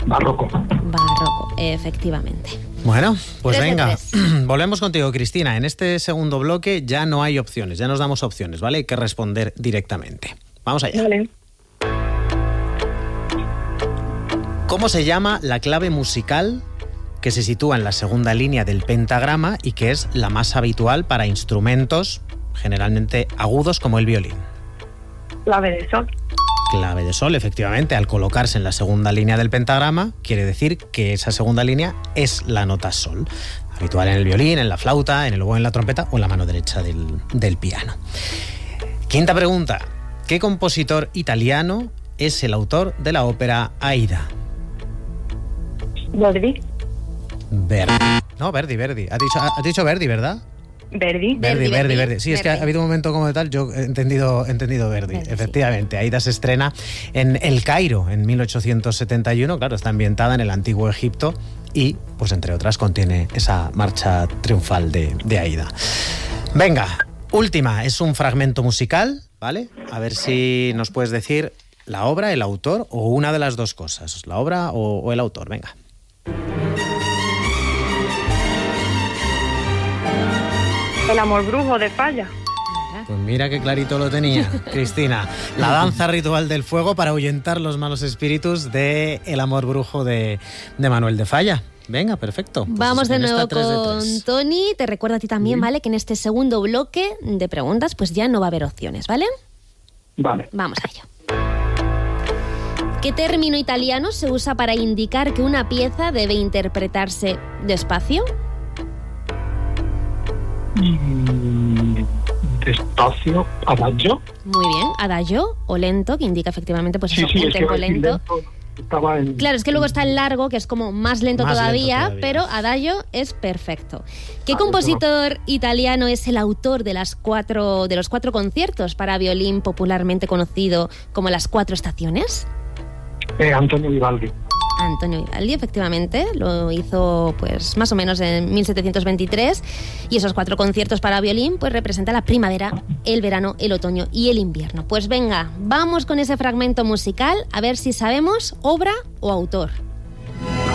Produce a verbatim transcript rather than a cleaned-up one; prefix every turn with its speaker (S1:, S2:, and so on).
S1: Barroco.
S2: Barroco, efectivamente.
S3: Bueno, pues
S2: Tres de
S3: venga,
S2: tres.
S3: volvemos contigo, Cristina. En este segundo bloque ya no hay opciones, ya nos damos opciones, ¿vale? Hay que responder directamente. Vamos allá.
S1: Vale.
S3: ¿Cómo se llama la clave musical que se sitúa en la segunda línea del pentagrama y que es la más habitual para instrumentos generalmente agudos como el violín?
S1: Clave de sol.
S3: Clave de sol, efectivamente, al colocarse en la segunda línea del pentagrama, quiere decir que esa segunda línea es la nota sol, habitual en el violín, en la flauta, en el oboe, en la trompeta o en la mano derecha del, del piano. Quinta pregunta. ¿Qué compositor italiano es el autor de la ópera Aida?
S1: Verdi.
S3: Verdi. No, Verdi, Verdi. Has dicho, has dicho Verdi, ¿verdad?
S1: Verdi.
S3: Verdi,
S2: Verdi,
S3: Verdi,
S2: Verdi.
S3: Verdi. Sí, es que ha
S2: Verdi.
S3: habido un momento como de tal, yo he entendido, he entendido Verdi.
S2: Verdi,
S3: Efectivamente, Aida se estrena en El Cairo en mil ochocientos setenta y uno, claro, está ambientada en el antiguo Egipto y, pues entre otras, contiene esa marcha triunfal de, de Aida. Venga, última, es un fragmento musical, ¿vale? A ver si nos puedes decir la obra, el autor o una de las dos cosas, la obra o, o el autor, venga.
S1: El amor brujo de Falla.
S3: Pues mira qué clarito lo tenía, Cristina. La danza ritual del fuego para ahuyentar los malos espíritus de El amor brujo de, de Manuel de Falla. Venga, perfecto. Pues
S2: Vamos de
S3: en esta
S2: nuevo
S3: tres de
S2: con
S3: tres.
S2: Tony. Te recuerdo a ti también, ¿vale? Que en este segundo bloque de preguntas pues ya no va a haber opciones, ¿vale?
S1: Vale.
S2: Vamos a ello. ¿Qué término italiano se usa para indicar que una pieza debe interpretarse despacio?
S1: Mm, despacio, adagio.
S2: Muy bien, adagio o lento, que indica efectivamente pues
S1: Sí,
S2: eso,
S1: sí,
S2: un
S1: es que
S2: tempo
S1: iba a decir
S2: lento.
S1: lento, estaba en...
S2: Claro, es que luego está el largo, que es como más lento,
S3: Más lento
S2: todavía,
S3: todavía.
S2: pero adagio es perfecto. ¿Qué
S1: Ah,
S2: compositor italiano es el autor de las cuatro de los cuatro conciertos para violín popularmente conocido como las cuatro estaciones?
S1: Eh, Antonio Vivaldi.
S2: Antonio Vivaldi, efectivamente, lo hizo pues más o menos en mil setecientos veintitrés y esos cuatro conciertos para violín pues representan la primavera, el verano, el otoño y el invierno. Pues venga, vamos con ese fragmento musical a ver si sabemos obra o autor.